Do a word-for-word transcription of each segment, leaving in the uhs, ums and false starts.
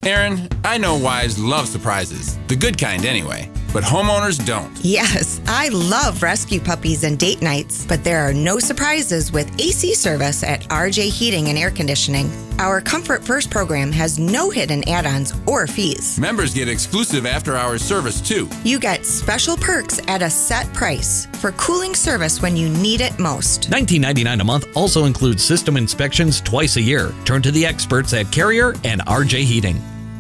Aaron, I know wives love surprises, the good kind anyway, but homeowners don't. Yes, I love rescue puppies and date nights, but there are no surprises with A C service at R J Heating and Air Conditioning. Our Comfort First program has no hidden add-ons or fees. Members get exclusive after-hours service, too. You get special perks at a set price for cooling service when you need it most. nineteen ninety-nine dollars a month also includes system inspections twice a year. Turn to the experts at Carrier and R J Heating.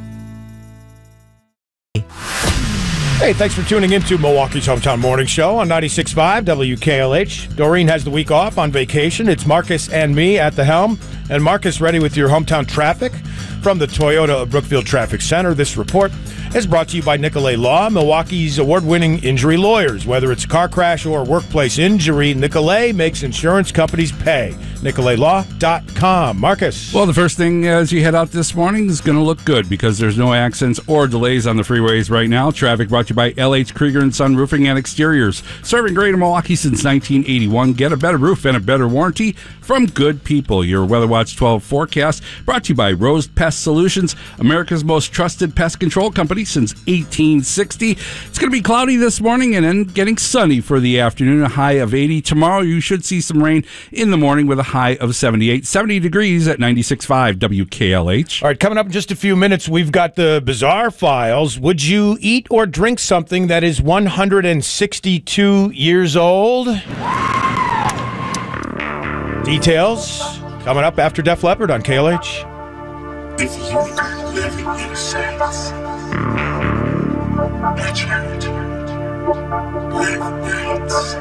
Hey, thanks for tuning in to Milwaukee's Hometown Morning Show on ninety-six point five W K L H. Doreen has the week off on vacation. It's Marcus and me at the helm. And Marcus, ready with your hometown traffic from the Toyota of Brookfield Traffic Center. This report is brought to you by Nicolay Law, Milwaukee's award-winning injury lawyers. Whether it's a car crash or a workplace injury, Nicolay makes insurance companies pay. Nicolay Law dot com. Marcus. Well, the first thing as you head out this morning is going to look good because there's no accidents or delays on the freeways right now. Traffic brought to you by L H Krieger and Son Roofing and Exteriors. Serving Greater Milwaukee since nineteen eighty-one. Get a better roof and a better warranty from good people. Your Weather Watch twelve forecast brought to you by Rose Pest Solutions, America's most trusted pest control company since eighteen sixty. It's going to be cloudy this morning and then getting sunny for the afternoon, a high of eighty. Tomorrow you should see some rain in the morning with a high of seventy-eight. seventy degrees at ninety-six point five W K L H. All right, coming up in just a few minutes, we've got the bizarre files. Would you eat or drink something that is one hundred sixty-two years old? Details coming up after Def Leppard on K L H. If you could live in innocence, at charity, live rates.